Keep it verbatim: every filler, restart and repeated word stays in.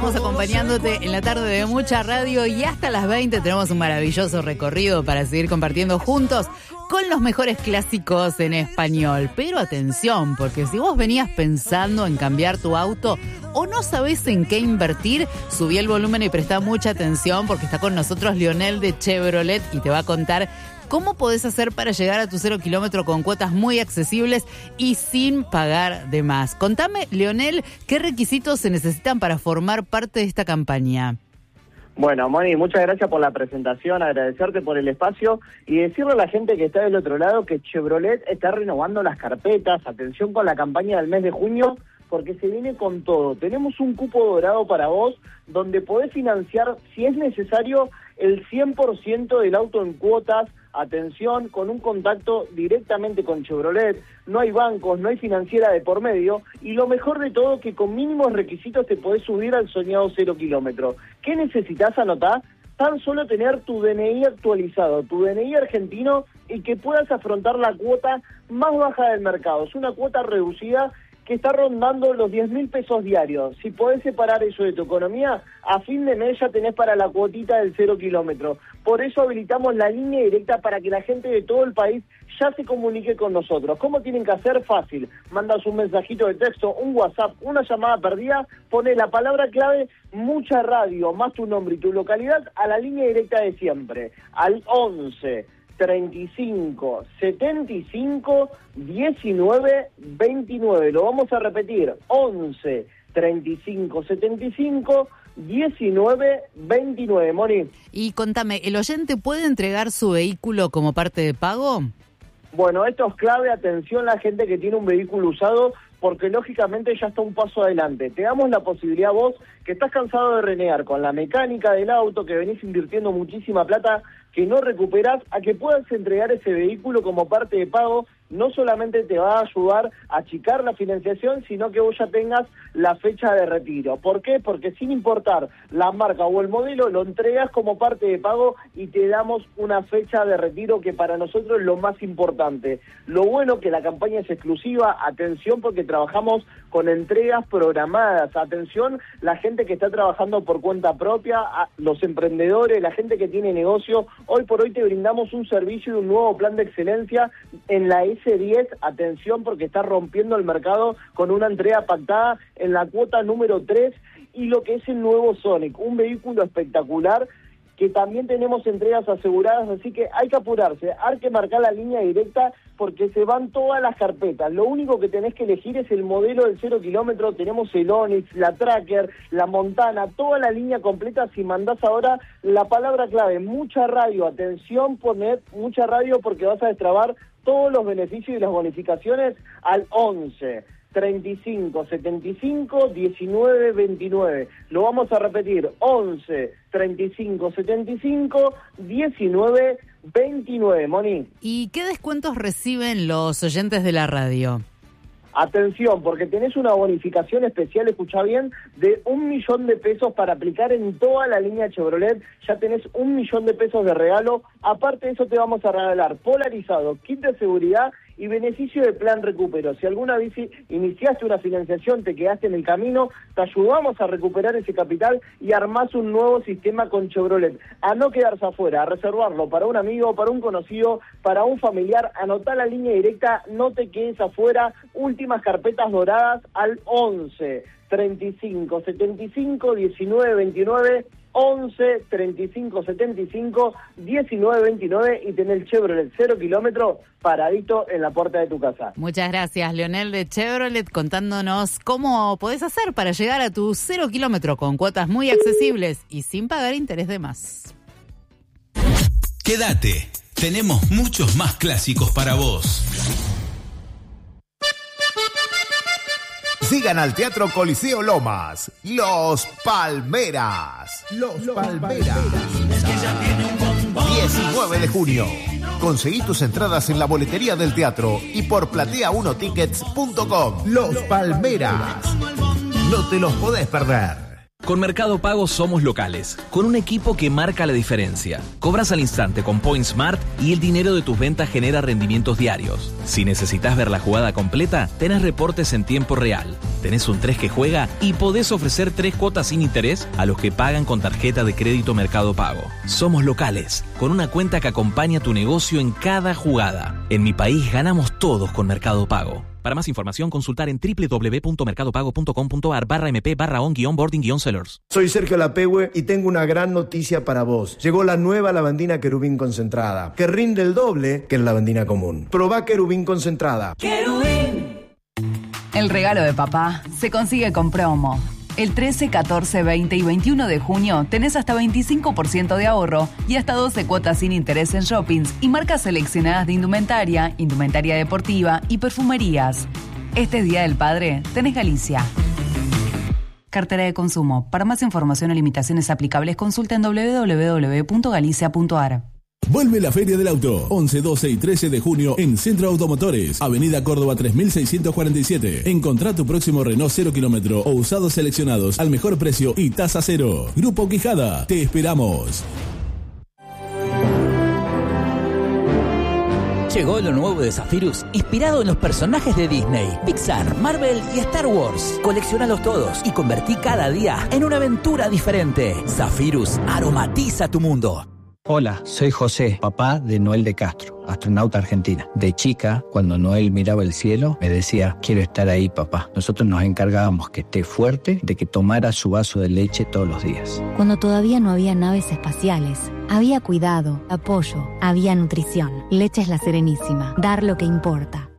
estamos acompañándote en la tarde de mucha radio y hasta las veinte tenemos un maravilloso recorrido para seguir compartiendo juntos con los mejores clásicos en español. Pero atención, porque si vos venías pensando en cambiar tu auto o no sabés en qué invertir, subí el volumen y prestá mucha atención porque está con nosotros Leonel de Chevrolet y te va a contar cómo podés hacer para llegar a tu cero kilómetro con cuotas muy accesibles y sin pagar de más. Contame, Leonel, ¿qué requisitos se necesitan para formar parte de esta campaña? Bueno, Moni, muchas gracias por la presentación, agradecerte por el espacio y decirle a la gente que está del otro lado que Chevrolet está renovando las carpetas. Atención con la campaña del mes de junio, porque se viene con todo. Tenemos un cupo dorado para vos, donde podés financiar, si es necesario, el cien por ciento del auto en cuotas. Atención, con un contacto directamente con Chevrolet, no hay bancos, no hay financiera de por medio, y lo mejor de todo, que con mínimos requisitos te podés subir al soñado cero kilómetro. ¿Qué necesitas anotar? Tan solo tener tu D N I actualizado, tu D N I argentino, y que puedas afrontar la cuota más baja del mercado. Es una cuota reducida que está rondando los diez mil pesos diarios. Si podés separar eso de tu economía, a fin de mes ya tenés para la cuotita del cero kilómetro. Por eso habilitamos la línea directa para que la gente de todo el país ya se comunique con nosotros. ¿Cómo tienen que hacer? Fácil. Mandas un mensajito de texto, un WhatsApp, una llamada perdida, pones la palabra clave mucha radio, más tu nombre y tu localidad a la línea directa de siempre, al once treinta y cinco setenta y cinco diecinueve veintinueve. Lo vamos a repetir, once treinta y cinco setenta y cinco diecinueve veintinueve. Moni. Y contame, ¿el oyente puede entregar su vehículo como parte de pago? Bueno, esto es clave, atención la gente que tiene un vehículo usado, porque lógicamente ya está un paso adelante. Te damos la posibilidad vos, que estás cansado de renegar con la mecánica del auto, que venís invirtiendo muchísima plata, que no recuperás, a que puedas entregar ese vehículo como parte de pago. No solamente te va a ayudar a achicar la financiación, sino que vos ya tengas la fecha de retiro. ¿Por qué? Porque sin importar la marca o el modelo, lo entregas como parte de pago y te damos una fecha de retiro que para nosotros es lo más importante. Lo bueno que la campaña es exclusiva, atención, porque trabajamos con entregas programadas. Atención, la gente que está trabajando por cuenta propia, los emprendedores, la gente que tiene negocio. Hoy por hoy te brindamos un servicio y un nuevo plan de excelencia en la ese diez, atención, porque está rompiendo el mercado con una entrega pactada en la cuota número tres, y lo que es el nuevo Sonic, un vehículo espectacular que también tenemos entregas aseguradas, así que hay que apurarse, hay que marcar la línea directa porque se van todas las carpetas. Lo único que tenés que elegir es el modelo del cero kilómetro. Tenemos el Onix, la Tracker, la Montana, toda la línea completa. Si mandás ahora la palabra clave, mucha radio, atención, poner mucha radio porque vas a destrabar todos los beneficios y las bonificaciones al once treinta y cinco setenta y cinco diecinueve veintinueve. Lo vamos a repetir, once treinta y cinco setenta y cinco diecinueve veintinueve. Moni. ¿Y qué descuentos reciben los oyentes de la radio? Atención, porque tenés una bonificación especial, escuchá bien, de un millón de pesos para aplicar en toda la línea Chevrolet. Ya tenés un millón de pesos de regalo. Aparte de eso te vamos a regalar polarizado, kit de seguridad y beneficio de plan recupero. Si alguna vez iniciaste una financiación, te quedaste en el camino, te ayudamos a recuperar ese capital y armás un nuevo sistema con Chevrolet. A no quedarse afuera, a reservarlo para un amigo, para un conocido, para un familiar. Anotá la línea directa, no te quedes afuera. Últimas carpetas doradas al once treinta y cinco setenta y cinco diecinueve veintinueve. once treinta y cinco setenta y cinco diecinueve veintinueve y tener el Chevrolet cero kilómetro paradito en la puerta de tu casa. Muchas gracias, Leonel de Chevrolet, contándonos cómo podés hacer para llegar a tu cero kilómetro con cuotas muy accesibles y sin pagar interés de más. Quédate, tenemos muchos más clásicos para vos. Sigan al Teatro Coliseo Lomas, Los Palmeras. Los, Los Palmeras. Palmeras. diecinueve de junio. Conseguí tus entradas en la boletería del teatro y por platea uno tickets punto com. Los Palmeras. No te los podés perder. Con Mercado Pago somos locales, con un equipo que marca la diferencia. Cobras al instante con PointSmart y el dinero de tus ventas genera rendimientos diarios. Si necesitas ver la jugada completa, tenés reportes en tiempo real. ¿Tenés un tres que juega? Y podés ofrecer tres cuotas sin interés a los que pagan con tarjeta de crédito Mercado Pago. Somos locales, con una cuenta que acompaña tu negocio en cada jugada. En mi país ganamos todos con Mercado Pago. Para más información, consultar en doble u doble u doble u punto mercado pago punto com punto a r barra mp barra on guión boarding guión sellers. Soy Sergio Lapehue y tengo una gran noticia para vos. Llegó la nueva lavandina Querubín concentrada, que rinde el doble que la lavandina común. Probá Querubín concentrada. Querubín. El regalo de papá se consigue con promo. El trece, catorce, veinte y veintiuno de junio tenés hasta veinticinco por ciento de ahorro y hasta doce cuotas sin interés en shoppings y marcas seleccionadas de indumentaria, indumentaria deportiva y perfumerías. Este Día del Padre tenés Galicia. Cartera de consumo. Para más información o limitaciones aplicables, consulta en doble u doble u doble u punto galicia punto a r. Vuelve la Feria del Auto, once, doce y trece de junio en Centro Automotores, Avenida Córdoba tres mil seiscientos cuarenta y siete. Encontrá tu próximo Renault cero kilómetro o usados seleccionados al mejor precio y tasa cero. Grupo Quijada, te esperamos. Llegó lo nuevo de Zephyrus, inspirado en los personajes de Disney, Pixar, Marvel y Star Wars. Coleccionalos todos y convertí cada día en una aventura diferente. Zephyrus aromatiza tu mundo. Hola, soy José, papá de Noel de Castro, astronauta argentina. De chica, cuando Noel miraba el cielo, me decía, quiero estar ahí, papá. Nosotros nos encargábamos que esté fuerte, de que tomara su vaso de leche todos los días. Cuando todavía no había naves espaciales, había cuidado, apoyo, había nutrición. Leche es La Serenísima. Dar lo que importa.